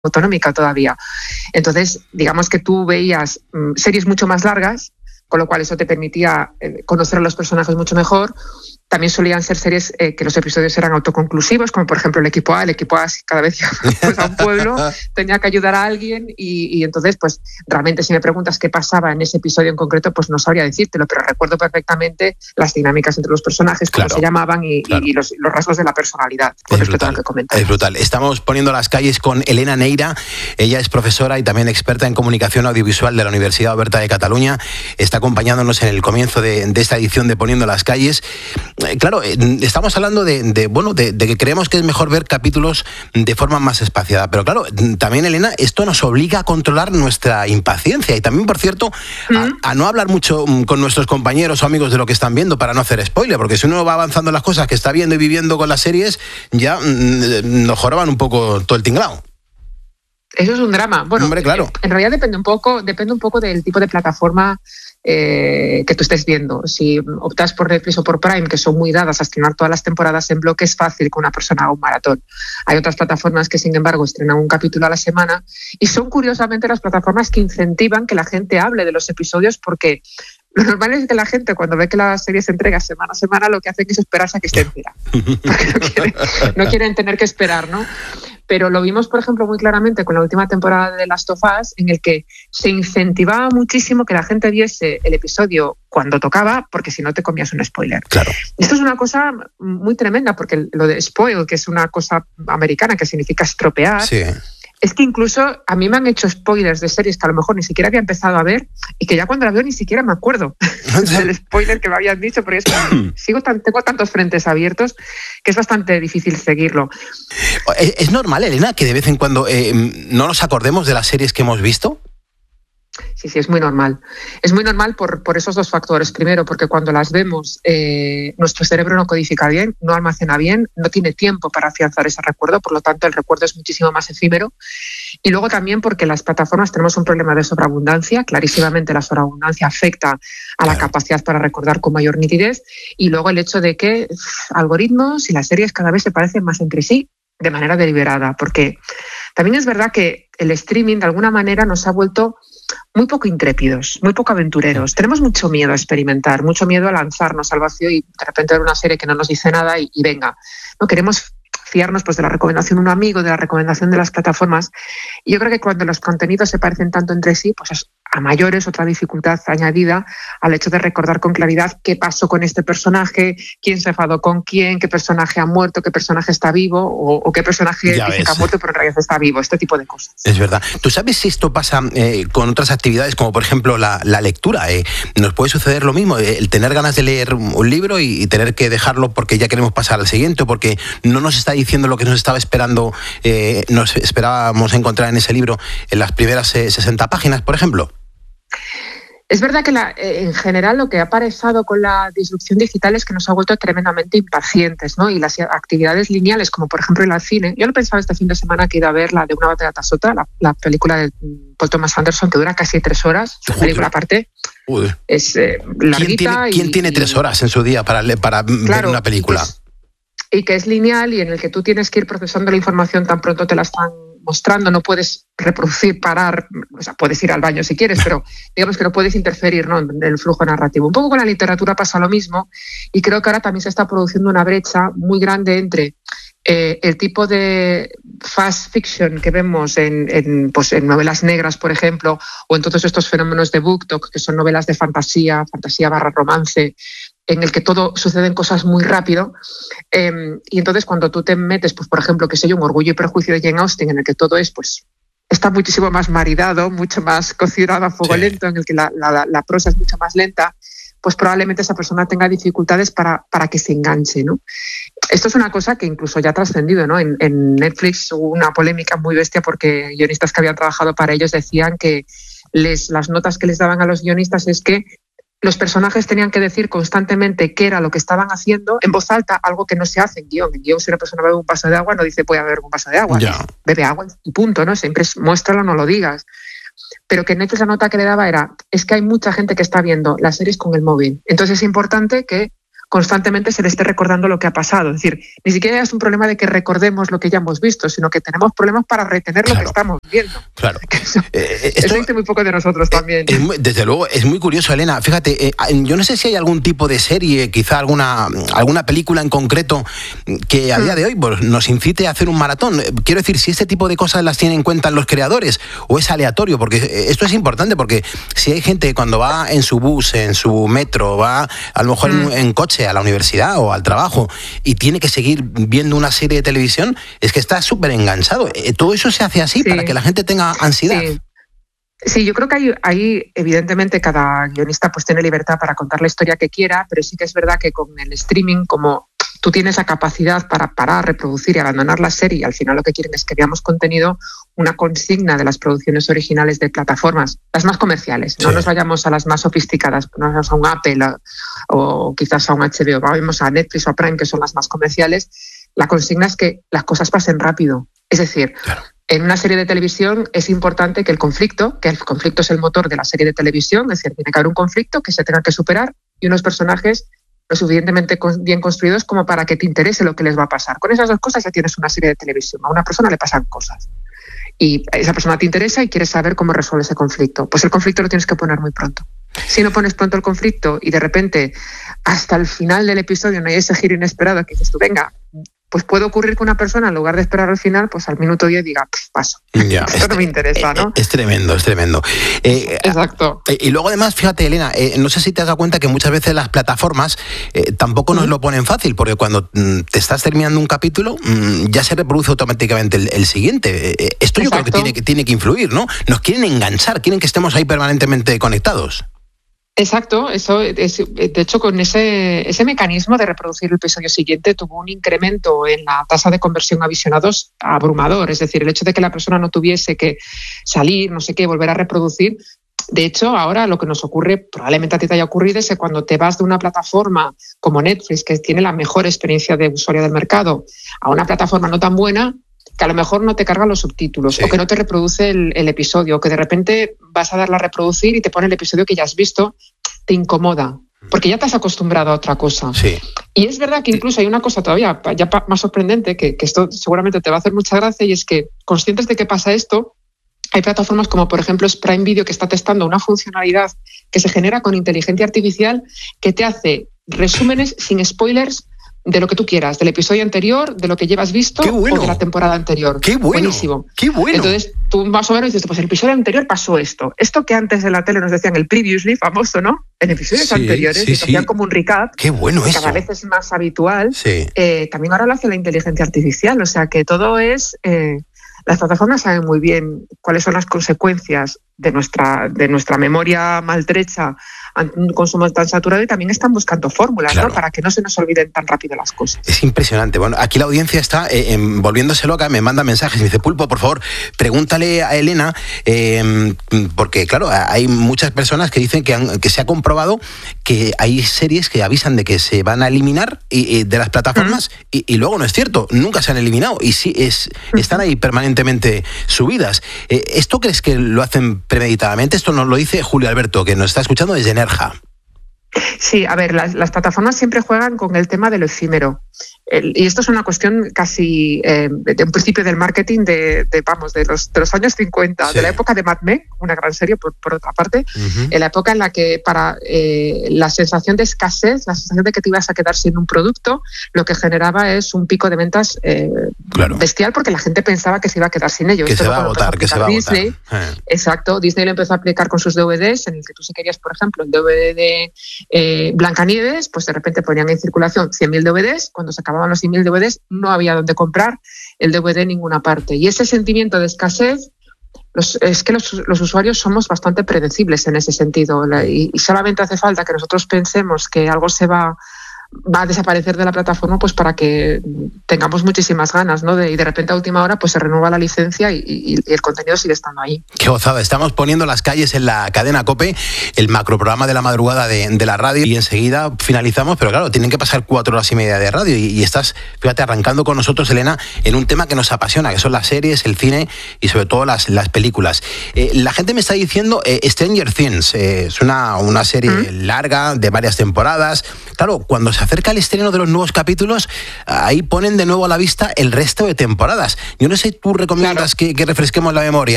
autonómica todavía. Entonces, digamos que tú veías series mucho más largas, con lo cual eso te permitía conocer a los personajes mucho mejor. También solían ser series que los episodios eran autoconclusivos, como por ejemplo el equipo A. El equipo A, cada vez que pues, a un pueblo tenía que ayudar a alguien y entonces, pues realmente si me preguntas qué pasaba en ese episodio en concreto, pues no sabría decírtelo, pero recuerdo perfectamente las dinámicas entre los personajes, cómo se llamaban y los rasgos de la personalidad, con respecto a lo que comentabas. Es brutal. Estamos poniendo las calles con Elena Neira. Ella es profesora y también experta en comunicación audiovisual de la Universidad Oberta de Cataluña. Está acompañándonos en el comienzo de esta edición de Poniendo las calles. Claro, estamos hablando de que creemos que es mejor ver capítulos de forma más espaciada, pero claro, también, Elena, esto nos obliga a controlar nuestra impaciencia y también, por cierto, a no hablar mucho con nuestros compañeros o amigos de lo que están viendo para no hacer spoiler, porque si uno va avanzando en las cosas que está viendo y viviendo con las series, ya nos joroban un poco todo el tinglao. Eso es un drama. Bueno, hombre, claro. En realidad depende un poco del tipo de plataforma que tú estés viendo. Si optas por Netflix o por Prime, que son muy dadas a estrenar todas las temporadas en bloque, es fácil que una persona haga un maratón. Hay otras plataformas que, sin embargo, estrenan un capítulo a la semana y son curiosamente las plataformas que incentivan que la gente hable de los episodios, porque lo normal es que la gente, cuando ve que la serie se entrega semana a semana, lo que hacen es esperarse a que esté entera, porque no quieren tener que esperar, ¿no? Pero lo vimos, por ejemplo, muy claramente con la última temporada de The Last of Us, en el que se incentivaba muchísimo que la gente viese el episodio cuando tocaba, porque si no te comías un spoiler. Claro. Esto es una cosa muy tremenda, porque lo de spoil, que es una cosa americana que significa estropear, sí. Es que incluso a mí me han hecho spoilers de series que a lo mejor ni siquiera había empezado a ver y que ya cuando la veo ni siquiera me acuerdo del spoiler que me habían dicho, porque tengo tantos frentes abiertos que es bastante difícil seguirlo. ¿Es normal, Elena, que de vez en cuando no nos acordemos de las series que hemos visto? Sí, es muy normal. Es muy normal por esos dos factores. Primero, porque cuando las vemos, nuestro cerebro no codifica bien, no almacena bien, no tiene tiempo para afianzar ese recuerdo, por lo tanto el recuerdo es muchísimo más efímero. Y luego también porque las plataformas tenemos un problema de sobreabundancia. Clarísimamente la sobreabundancia afecta a la capacidad para recordar con mayor nitidez. Y luego el hecho de que algoritmos y las series cada vez se parecen más entre sí de manera deliberada. Porque también es verdad que el streaming de alguna manera nos ha vuelto muy poco intrépidos, muy poco aventureros. Tenemos mucho miedo a experimentar, mucho miedo a lanzarnos al vacío y de repente ver una serie que no nos dice nada y venga. No queremos fiarnos pues de la recomendación de un amigo, de la recomendación de las plataformas. Y yo creo que cuando los contenidos se parecen tanto entre sí, pues es a mayores otra dificultad añadida al hecho de recordar con claridad qué pasó con este personaje, quién se enfadó con quién, qué personaje ha muerto, qué personaje está vivo o qué personaje dice que ha muerto pero en realidad está vivo, este tipo de cosas. Es verdad. ¿Tú sabes si esto pasa con otras actividades como por ejemplo la lectura? ¿Nos puede suceder lo mismo? El tener ganas de leer un libro y tener que dejarlo porque ya queremos pasar al siguiente o porque no nos está diciendo lo que nos estaba esperando, nos esperábamos encontrar en ese libro en las primeras 60 páginas, por ejemplo. Es verdad que en general lo que ha pasado con la disrupción digital es que nos ha vuelto tremendamente impacientes, ¿no? Y las actividades lineales, como por ejemplo ir al cine. Yo lo pensaba este fin de semana que iba a ver la de Una batalla tras otra, la película de Paul Thomas Anderson, que dura casi 3 horas. Su película aparte es larguita. ¿Quién tiene 3 horas en su día para ver una película? Y que es lineal y en el que tú tienes que ir procesando la información tan pronto te la están mostrando, no puedes reproducir, parar, o sea, puedes ir al baño si quieres, pero digamos que no puedes interferir, ¿no?, en el flujo narrativo. Un poco con la literatura pasa lo mismo y creo que ahora también se está produciendo una brecha muy grande entre el tipo de fast fiction que vemos en novelas negras, por ejemplo, o en todos estos fenómenos de BookTok, que son novelas de fantasía / romance, en el que todo suceden cosas muy rápido, y entonces cuando tú te metes, pues por ejemplo, que sé yo, un Orgullo y Prejuicio de Jane Austen, en el que todo es, pues está muchísimo más maridado, mucho más cocinado a fuego lento, en el que la prosa es mucho más lenta, pues probablemente esa persona tenga dificultades para que se enganche, ¿no? Esto es una cosa que incluso ya ha trascendido, ¿no? En Netflix hubo una polémica muy bestia porque guionistas que habían trabajado para ellos decían que las notas que les daban a los guionistas es que los personajes tenían que decir constantemente qué era lo que estaban haciendo en voz alta, algo que no se hace en guión. En guión, si una persona bebe un vaso de agua, no dice voy a beber un vaso de agua. Bebe agua y punto, ¿no? Siempre es muéstralo, no lo digas. Pero que Netflix la nota que le daba es que hay mucha gente que está viendo las series con el móvil. Entonces es importante que constantemente se le esté recordando lo que ha pasado. Es decir, ni siquiera es un problema de que recordemos lo que ya hemos visto, sino que tenemos problemas para retener lo que estamos viendo. Claro. Esto dice muy poco de nosotros también. Desde luego, es muy curioso, Elena. Fíjate, yo no sé si hay algún tipo de serie, quizá alguna película en concreto que a día de hoy pues, nos incite a hacer un maratón. Quiero decir, si este tipo de cosas las tienen en cuenta los creadores o es aleatorio, porque esto es importante, porque si hay gente que cuando va en su bus, en su metro, va a lo mejor en coche a la universidad o al trabajo y tiene que seguir viendo una serie de televisión, es que está súper enganchado. Todo eso se hace así para que la gente tenga ansiedad. Sí, yo creo que ahí evidentemente cada guionista pues tiene libertad para contar la historia que quiera, pero sí que es verdad que con el streaming, como tú tienes la capacidad para parar, reproducir y abandonar la serie, y al final lo que quieren es que veamos contenido, una consigna de las producciones originales de plataformas, las más comerciales, no nos vayamos a las más sofisticadas, no nos vayamos a un Apple o quizás a un HBO, vamos a Netflix o a Prime, que son las más comerciales. La consigna es que las cosas pasen rápido, es decir, en una serie de televisión es importante que el conflicto es el motor de la serie de televisión, es decir, tiene que haber un conflicto que se tenga que superar y unos personajes lo suficientemente bien construidos como para que te interese lo que les va a pasar. Con esas dos cosas ya tienes una serie de televisión. A una persona le pasan cosas y esa persona te interesa y quieres saber cómo resuelve ese conflicto. Pues el conflicto lo tienes que poner muy pronto. Si no pones pronto el conflicto y de repente hasta el final del episodio no hay ese giro inesperado que dices tú, venga, pues puede ocurrir que una persona, en lugar de esperar al final, pues al minuto 10 diga, paso. Esto no me interesa, ¿no? Es tremendo, es tremendo. Exacto. Y luego además, fíjate, Elena, no sé si te has dado cuenta que muchas veces las plataformas tampoco nos lo ponen fácil, porque cuando te estás terminando un capítulo, ya se reproduce automáticamente el siguiente. Esto yo creo que tiene que influir, ¿no? Nos quieren enganchar, quieren que estemos ahí permanentemente conectados. Exacto, eso de hecho con ese mecanismo de reproducir el episodio siguiente tuvo un incremento en la tasa de conversión a visionados abrumador, es decir, el hecho de que la persona no tuviese que salir, no sé qué, volver a reproducir. De hecho, ahora lo que nos ocurre, probablemente a ti te haya ocurrido, es que cuando te vas de una plataforma como Netflix, que tiene la mejor experiencia de usuario del mercado, a una plataforma no tan buena, que a lo mejor no te carga los subtítulos o que no te reproduce el episodio, o que de repente vas a darle a reproducir y te pone el episodio que ya has visto, te incomoda, porque ya te has acostumbrado a otra cosa. Sí. Y es verdad que incluso hay una cosa todavía ya más sorprendente, que esto seguramente te va a hacer mucha gracia, y es que, conscientes de que pasa esto, hay plataformas como, por ejemplo, Prime Video, que está testando una funcionalidad que se genera con inteligencia artificial que te hace resúmenes sin spoilers de lo que tú quieras, del episodio anterior, de lo que llevas visto o de la temporada anterior. ¡Qué bueno! Buenísimo. ¡Qué bueno! Entonces tú más o menos dices, pues el episodio anterior pasó esto. Esto que antes en la tele nos decían el previously, famoso, ¿no? En episodios anteriores, que hacían como un recap. ¡Qué bueno eso! Cada vez es más habitual. Sí. También ahora lo hace la inteligencia artificial, o sea que todo es... Las plataformas saben muy bien cuáles son las consecuencias de nuestra memoria maltrecha ante un consumo tan saturado, y también están buscando fórmulas, ¿no? Para que no se nos olviden tan rápido las cosas. Es impresionante. Bueno, aquí la audiencia está volviéndose loca, me manda mensajes, me dice, Pulpo, por favor, pregúntale a Elena, porque claro, hay muchas personas que dicen que se ha comprobado que hay series que avisan de que se van a eliminar de las plataformas y luego no es cierto, nunca se han eliminado y sí están ahí permanentemente subidas. ¿Esto crees que lo hacen premeditadamente? Esto nos lo dice Julio Alberto, que nos está escuchando desde Nerja. Sí, a ver, las plataformas siempre juegan con el tema de lo efímero. Y esto es una cuestión casi de un principio del marketing de los años 50, de la época de Mad Men, una gran serie por otra parte, en la época en la que para la sensación de escasez, la sensación de que te ibas a quedar sin un producto, lo que generaba es un pico de ventas bestial, porque la gente pensaba que se iba a quedar sin ello. Que se va a agotar, que se va a agotar. Exacto, Disney lo empezó a aplicar con sus DVDs, en el que tú si querías, por ejemplo, el DVD de Blancanieves, pues de repente ponían en circulación 100.000 DVDs, cuando se acababan los 100.000 DVDs no había dónde comprar el DVD en ninguna parte. Y ese sentimiento de escasez, es que los usuarios somos bastante predecibles en ese sentido, y solamente hace falta que nosotros pensemos que algo se va a desaparecer de la plataforma, pues para que tengamos muchísimas ganas, ¿no? Y de repente a última hora pues se renueva la licencia y el contenido sigue estando ahí. Qué gozada. Estamos poniendo Las Calles en la cadena COPE, el macroprograma de la madrugada de la radio, y enseguida finalizamos, pero claro, tienen que pasar 4 horas y media de radio y estás, fíjate, arrancando con nosotros, Elena, en un tema que nos apasiona, que son las series, el cine y sobre todo las películas. La gente me está diciendo Stranger Things, es una serie larga, de varias temporadas. claro, cuando se acerca el estreno de los nuevos capítulos, ahí ponen de nuevo a la vista el resto de temporadas. Yo no sé, tú recomiendas que refresquemos la memoria.